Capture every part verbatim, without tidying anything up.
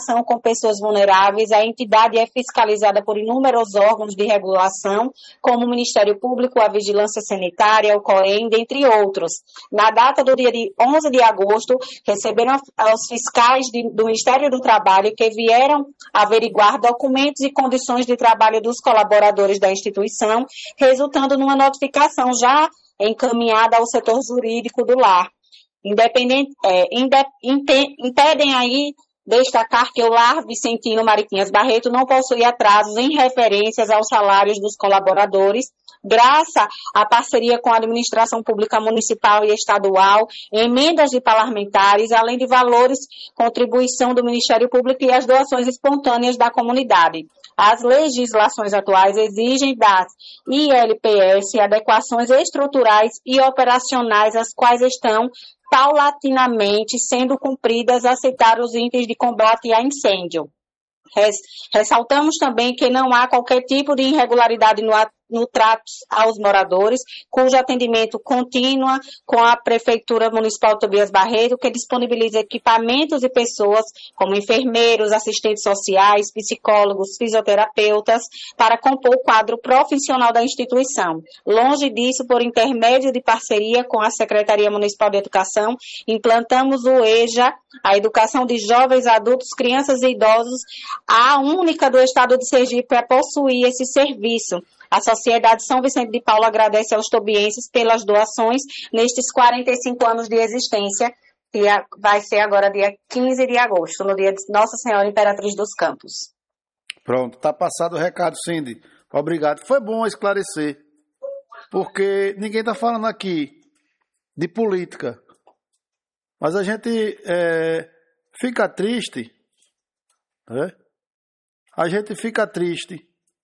relação com pessoas vulneráveis, a entidade é fiscalizada por inúmeros órgãos de regulação, como o Ministério Público, a Vigilância Sanitária, o COEM, dentre outros. Na data do dia de onze de agosto, receberam os fiscais de, do Ministério do Trabalho que vieram averiguar documentos e condições de trabalho dos colaboradores da instituição, resultando numa notificação já encaminhada ao setor jurídico do lar. Independente, é, indep, impedem aí destacar que o Lar Vicentino Mariquinhas Barreto não possui atrasos em referências aos salários dos colaboradores, graças à parceria com a administração pública municipal e estadual, emendas de parlamentares, além de valores, contribuição do Ministério Público e as doações espontâneas da comunidade. As legislações atuais exigem das I L P S adequações estruturais e operacionais, as quais estão paulatinamente sendo cumpridas a aceitar os índices de combate a incêndio. Ressaltamos também que não há qualquer tipo de irregularidade no, no trato aos moradores, cujo atendimento continua com a Prefeitura Municipal Tobias Barreto, que disponibiliza equipamentos e pessoas como enfermeiros, assistentes sociais, psicólogos, fisioterapeutas, para compor o quadro profissional da instituição. Longe disso, por intermédio de parceria com a Secretaria Municipal de Educação, implantamos o E J A, a Educação de Jovens, Adultos, Crianças e Idosos, a única do estado de Sergipe a possuir esse serviço. A Sociedade São Vicente de Paulo agradece aos tobienses pelas doações nestes quarenta e cinco anos de existência, que vai ser agora dia quinze de agosto, no dia de Nossa Senhora Imperatriz dos Campos. Pronto, está passado o recado, Cindy. Obrigado. Foi bom esclarecer, porque ninguém está falando aqui de política, mas a gente é, fica triste, né? A gente fica triste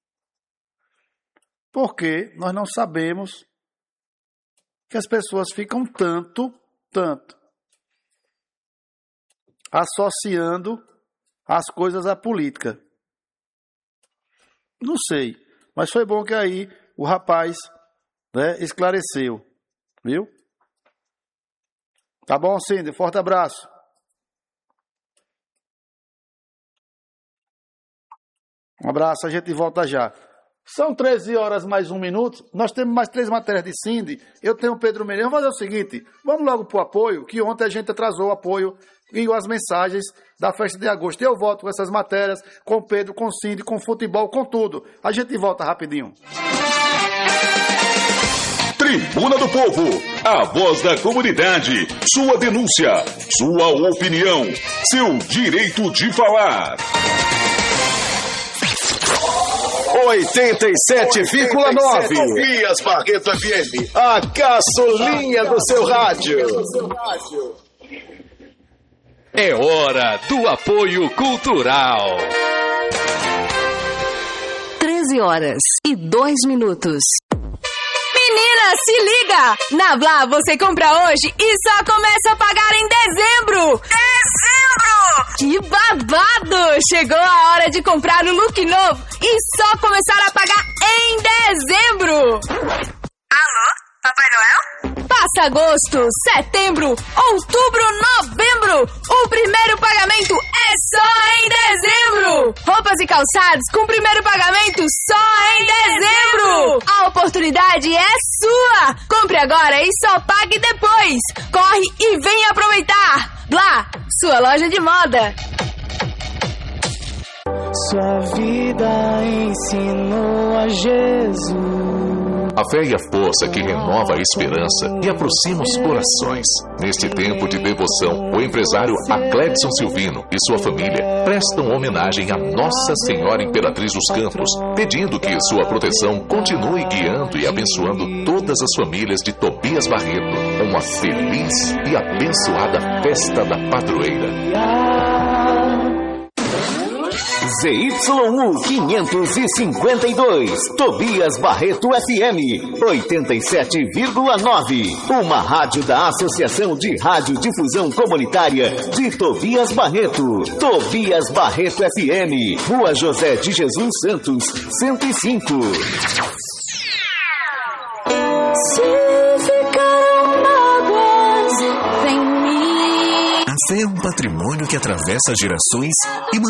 porque nós não sabemos que as pessoas ficam tanto, tanto associando as coisas à política. Não sei, mas foi bom que aí o rapaz, né, esclareceu, viu? Tá bom, Cindy? Forte abraço. Um abraço, a gente volta já. São treze horas mais um minuto. Nós temos mais três matérias de Cindy. Eu tenho o Pedro Menezes. Vamos fazer o seguinte: vamos logo para o apoio, que ontem a gente atrasou o apoio e as mensagens da festa de agosto. Eu volto com essas matérias, com o Pedro, com o Cindy, com futebol, com tudo. A gente volta rapidinho. Tribuna do Povo, a voz da comunidade. Sua denúncia, sua opinião, seu direito de falar. oitenta e sete vírgula nove Tobias Barreto F M, a caçulinha do seu rádio. É hora do apoio cultural. treze horas e dois minutos. Menina, se liga! Na Blá você compra hoje e só começa a pagar em dezembro! Dezembro! Que babado! Chegou a hora de comprar um look novo e só começar a pagar em dezembro! Alô, Papai Noel? Passa agosto, setembro, outubro, novembro! O primeiro pagamento é só em dezembro! Roupas e calçados com primeiro pagamento só em dezembro! A oportunidade é sua! Compre agora e só pague depois! Corre e vem aproveitar! Blá, sua loja de moda! Sua vida ensinou a Jesus. A fé e a força que renova a esperança e aproxima os corações. Neste tempo de devoção, o empresário Acledson Silvino e sua família prestam homenagem a Nossa Senhora Imperatriz dos Campos, pedindo que sua proteção continue guiando e abençoando todas as famílias de Tobias Barreto. Uma feliz e abençoada festa da padroeira. Z Y U quinhentos e cinquenta e dois, Tobias Barreto F M, oitenta e sete vírgula nove. Uma rádio da Associação de Radiodifusão Comunitária de Tobias Barreto. Tobias Barreto F M, Rua José de Jesus Santos, cento e cinco. Se ficaram mágoas em mim. A fé é um patrimônio que atravessa gerações e mantém